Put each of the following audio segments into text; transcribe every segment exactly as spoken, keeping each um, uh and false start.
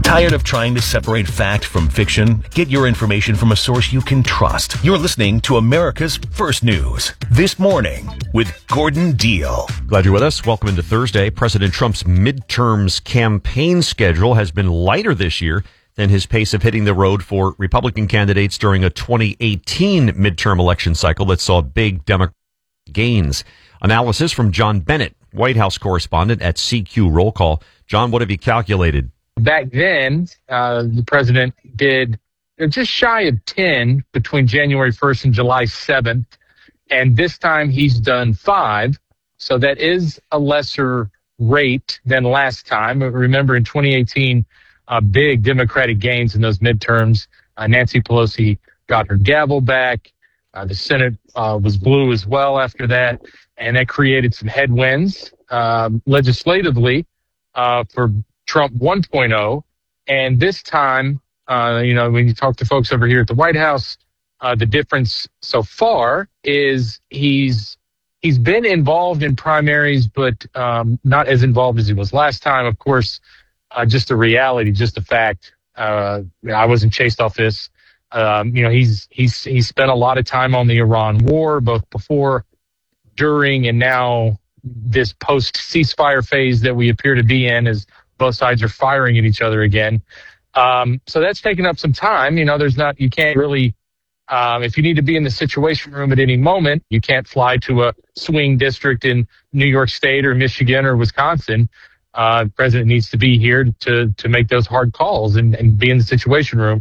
Tired of trying to separate fact from fiction? Get your information from a source you can trust. You're listening to America's First News This Morning with Gordon Deal. Glad you're with us. Welcome into Thursday. President Trump's midterms campaign schedule has been lighter this year than his pace of hitting the road for Republican candidates during a twenty eighteen midterm election cycle that saw big Democratic gains. Analysis from John Bennett, White House correspondent at C Q Roll Call. John, what have you calculated? Back then, uh, the president did just shy of ten between January first and July seventh. And this time he's done five. So that is a lesser rate than last time. But remember, in twenty eighteen, uh, big Democratic gains in those midterms. Uh, Nancy Pelosi got her gavel back. Uh, the Senate uh, was blue as well after that. And that created some headwinds um, legislatively uh, for Trump one point oh. And this time, uh, you know, when you talk to folks over here at the White House, uh, the difference so far is he's he's been involved in primaries, but um, not as involved as he was last time. Of course, uh, just a reality, just a fact. Uh, I wasn't chased off this. Um, you know, he's he's he's spent a lot of time on the Iran war, both before, during, and now this post-ceasefire phase that we appear to be in as both sides are firing at each other again. Um, so that's taken up some time. You know, there's not, you can't really, um, if you need to be in the Situation Room at any moment, you can't fly to a swing district in New York State or Michigan or Wisconsin. Uh, the president needs to be here to, to make those hard calls and, and be in the Situation Room.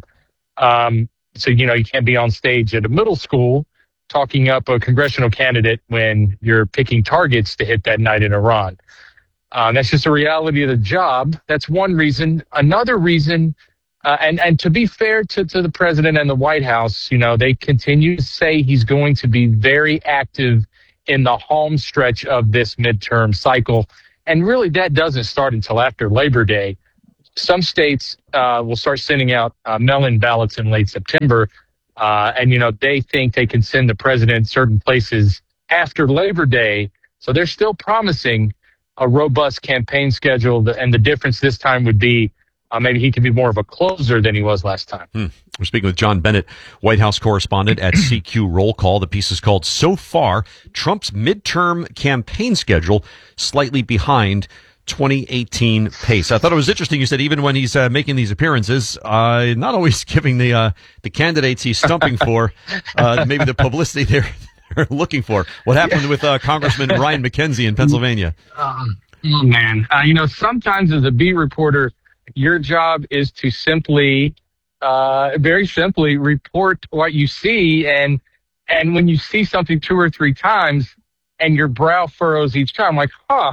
Um, so, you know, you can't be on stage at a middle school talking up a congressional candidate when you're picking targets to hit that night in Iran. Uh, that's just a reality of the job. That's one reason. Another reason, uh, and, and to be fair to, to the president and the White House, you know, they continue to say he's going to be very active in the home stretch of this midterm cycle. And really, that doesn't start until after Labor Day. Some states uh, will start sending out uh, mail-in ballots in late September. Uh, and, you know, they think they can send the president certain places after Labor Day. So they're still promising a robust campaign schedule, and the difference this time would be uh, maybe he can be more of a closer than he was last time. Hmm. We're speaking with John Bennett, White House correspondent at C Q Roll Call. The piece is called So Far, Trump's Midterm Campaign Schedule Slightly Behind twenty eighteen Pace. I thought it was interesting. You said even when he's uh, making these appearances, uh, not always giving the uh, the candidates he's stumping for uh, maybe the publicity they're looking for. What happened with uh, Congressman Ryan McKenzie in Pennsylvania? Um, oh, man. Uh, you know, sometimes as a beat reporter, your job is to simply, uh, very simply report what you see. And, and when you see something two or three times and your brow furrows each time, like, huh.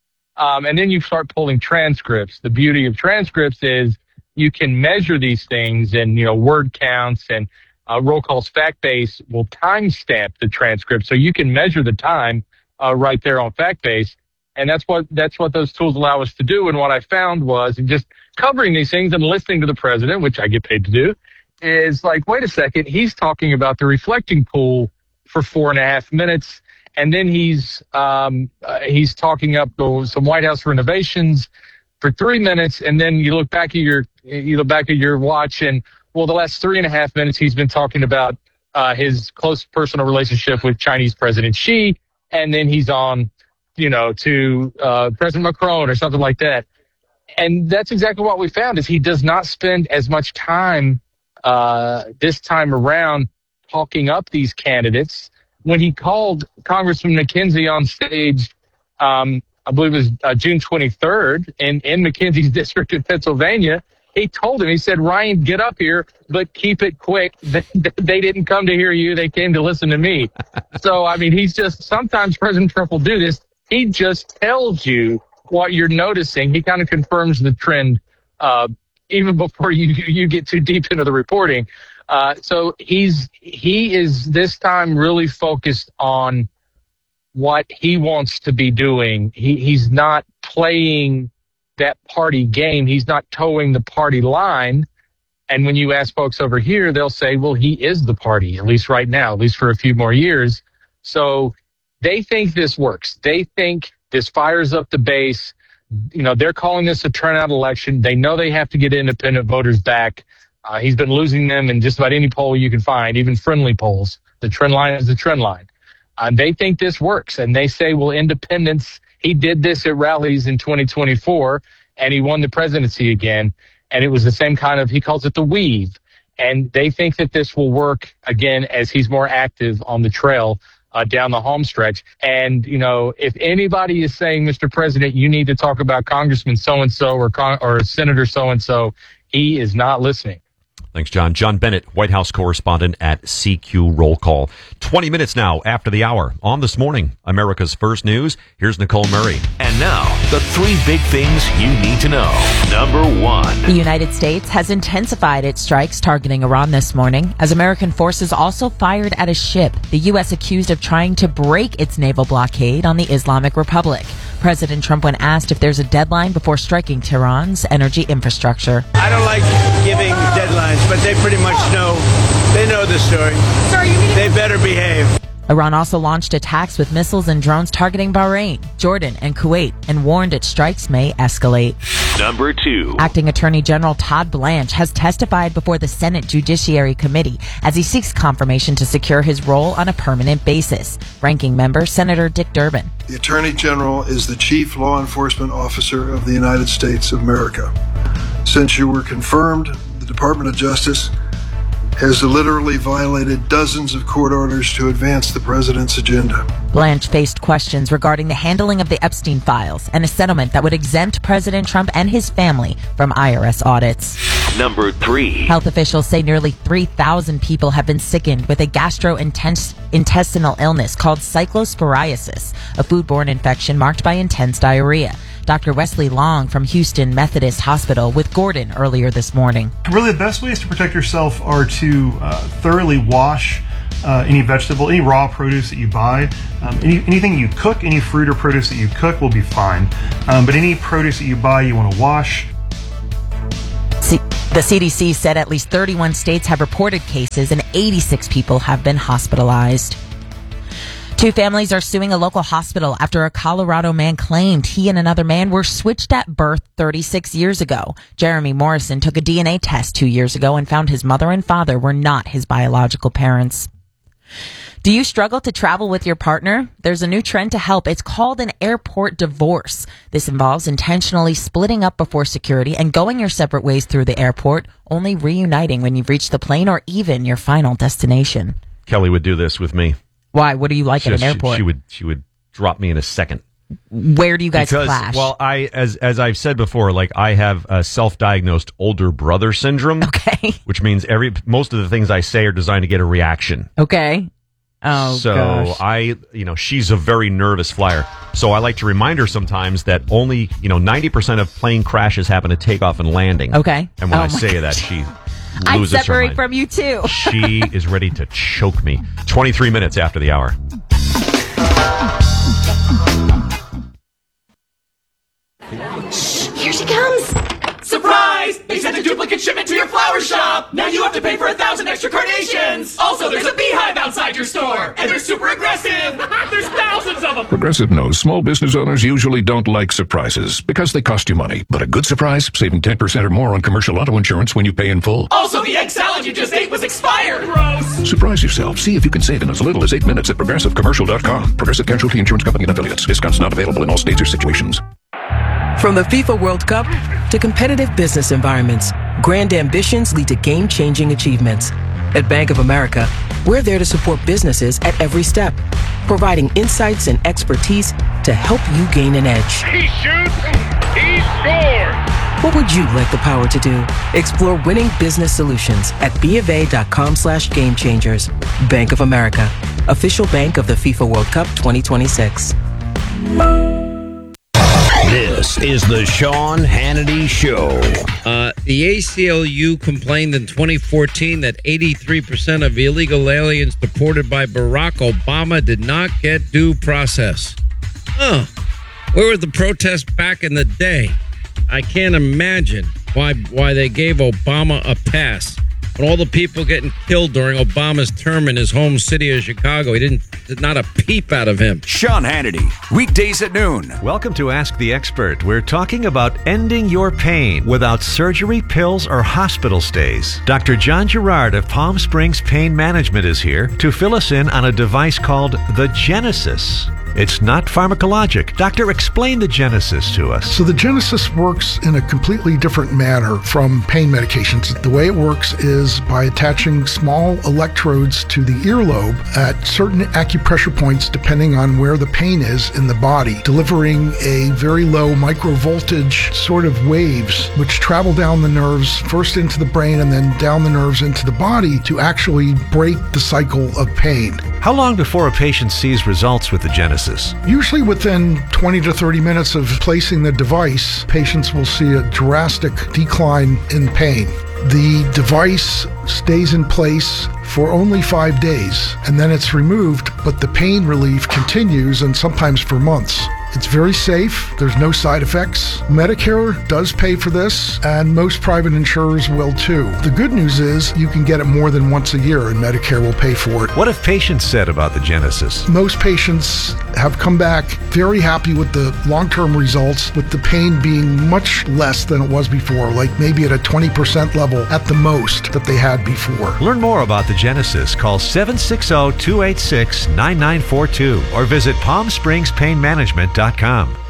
Um, and then you start pulling transcripts. The beauty of transcripts is you can measure these things and, you know, word counts, and Uh, Roll Call's Fact-Base will timestamp the transcript, so you can measure the time uh, right there on Fact-Base, and that's what that's what those tools allow us to do. And what I found was, in just covering these things and listening to the president, which I get paid to do, is like, wait a second, he's talking about the reflecting pool for four and a half minutes, and then he's um, uh, he's talking up some White House renovations for three minutes, and then you look back at your you look back at your watch and, well, the last three and a half minutes, he's been talking about uh, his close personal relationship with Chinese President Xi, and then he's on, you know, to uh, President Macron or something like that. And that's exactly what we found, is he does not spend as much time uh, this time around talking up these candidates. When he called Congressman McKenzie on stage, um, I believe it was uh, June twenty-third, in, in McKenzie's district in Pennsylvania, he told him, he said, Ryan, get up here, but keep it quick. They, they didn't come to hear you. They came to listen to me. So, I mean, he's just, sometimes President Trump will do this. He just tells you what you're noticing. He kind of confirms the trend uh, even before you, you get too deep into the reporting. Uh, so he's he is this time really focused on what he wants to be doing. He He's not playing that party game. He's not towing the party line. And when you ask folks over here, they'll say, well, he is the party, at least right now, at least for a few more years. So they think this works. They think this fires up the base. you know, they're calling this a turnout election. They know they have to get independent voters back. Uh, he's been losing them in just about any poll you can find, even friendly polls. The trend line is the trend line. Uh, they think this works, and they say, well, independents, he did this at rallies in twenty twenty-four, and he won the presidency again. And it was the same kind of, he calls it the weave. And they think that this will work, again, as he's more active on the trail uh, down the home stretch. And, you know, if anybody is saying, Mister President, you need to talk about Congressman so-and-so or, Con- or Senator so-and-so, he is not listening. Thanks, John. John Bennett, White House correspondent at C Q Roll Call. twenty minutes now after the hour. On This Morning, America's First News. Here's Nicole Murray. And now, the three big things you need to know. Number one. The United States has intensified its strikes targeting Iran this morning, as American forces also fired at a ship, the U S accused of trying to break its naval blockade on the Islamic Republic. President Trump, when asked if there's a deadline before striking Tehran's energy infrastructure. I don't like giving deadlines, but they pretty much know. They know the story. Sorry, you mean- They better behave. Iran also launched attacks with missiles and drones targeting Bahrain, Jordan, and Kuwait, and warned its strikes may escalate. Number two. Acting Attorney General Todd Blanche has testified before the Senate Judiciary Committee as he seeks confirmation to secure his role on a permanent basis. Ranking member Senator Dick Durbin. The Attorney General is the chief law enforcement officer of the United States of America. Since you were confirmed, the Department of Justice has literally violated dozens of court orders to advance the president's agenda. Blanche faced questions regarding the handling of the Epstein files and a settlement that would exempt President Trump and his family from I R S audits. Number three. Health officials say nearly three thousand people have been sickened with a gastrointestinal illness called cyclosporiasis, a foodborne infection marked by intense diarrhea. Doctor Wesley Long from Houston Methodist Hospital with Gordon earlier this morning. Really, the best ways to protect yourself are to uh, thoroughly wash uh, any vegetable, any raw produce that you buy. Um, any, anything you cook, any fruit or produce that you cook will be fine. Um, but any produce that you buy, you want to wash. C- the C D C said at least thirty-one states have reported cases and eighty-six people have been hospitalized. Two families are suing a local hospital after a Colorado man claimed he and another man were switched at birth thirty-six years ago. Jeremy Morrison took a D N A test two years ago and found his mother and father were not his biological parents. Do you struggle to travel with your partner? There's a new trend to help. It's called an airport divorce. This involves intentionally splitting up before security and going your separate ways through the airport, only reuniting when you've reached the plane or even your final destination. Kelly would do this with me. Why? What do you like She, at an airport? she would she would drop me in a second. Where do you guys because, clash? Well, I as as I've said before, like I have a self-diagnosed older brother syndrome. Okay. Which means every most of the things I say are designed to get a reaction. Okay. Oh, so gosh. I, you know, she's a very nervous flyer. So I like to remind her sometimes that only, you know, ninety percent of plane crashes happen at takeoff and landing. Okay. And when Oh I my say gosh. that, she I loses her separate mind. from you too. She is ready to choke me. twenty-three minutes after the hour. Here she comes! Surprise! They sent a duplicate shipment to your flower shop! Now you have to pay for a thousand extra carnations! Also, there's a beehive outside your store! And they're super aggressive! There's thousands of them! Progressive knows small business owners usually don't like surprises because they cost you money. But a good surprise, saving ten percent or more on commercial auto insurance when you pay in full. Also, the egg salad you just ate was expired! Gross! Surprise yourself. See if you can save in as little as eight minutes at progressive commercial dot com. Progressive Casualty Insurance Company and affiliates. Discounts not available in all states or situations. From the FIFA World Cup to competitive business environments, grand ambitions lead to game-changing achievements. At Bank of America, we're there to support businesses at every step, providing insights and expertise to help you gain an edge. He shoots, he scores! What would you like the power to do? Explore winning business solutions at bofa.com slash game changers. Bank of America, official bank of the FIFA World Cup twenty twenty-six. This is the Sean Hannity Show. Uh, the A C L U complained in twenty fourteen that eighty-three percent of illegal aliens deported by Barack Obama did not get due process. Huh. Where were the protests back in the day? I can't imagine why why they gave Obama a pass. And all the people getting killed during Obama's term in his home city of Chicago, he didn't, did not a peep out of him. Sean Hannity, weekdays at noon. Welcome to Ask the Expert. We're talking about ending your pain without surgery, pills, or hospital stays. Doctor John Gerard of Palm Springs Pain Management is here to fill us in on a device called the Genesis. It's not pharmacologic. Doctor, explain the Genesis to us. So the Genesis works in a completely different manner from pain medications. The way it works is by attaching small electrodes to the earlobe at certain acupressure points depending on where the pain is in the body, delivering a very low microvoltage sort of waves which travel down the nerves, first into the brain and then down the nerves into the body to actually break the cycle of pain. How long before a patient sees results with the Genesis? Usually within twenty to thirty minutes of placing the device, patients will see a drastic decline in pain. The device stays in place for only five days, and then it's removed, but the pain relief continues, and sometimes for months. It's very safe. There's no side effects. Medicare does pay for this, and most private insurers will too. The good news is you can get it more than once a year, and Medicare will pay for it. What have patients said about the Genesis? Most patients have come back very happy with the long-term results, with the pain being much less than it was before, like maybe at a twenty percent level at the most that they had before. Learn more about the Genesis. Call seven six zero, two eight six, nine nine four two or visit palm springs pain management dot com.